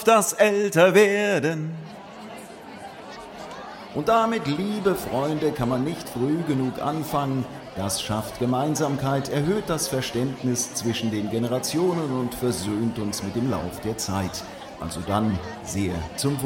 das Älterwerden. Und damit, liebe Freunde, kann man nicht früh genug anfangen. Das schafft Gemeinsamkeit, erhöht das Verständnis zwischen den Generationen und versöhnt uns mit dem Lauf der Zeit. Also dann sehr zum Wohl.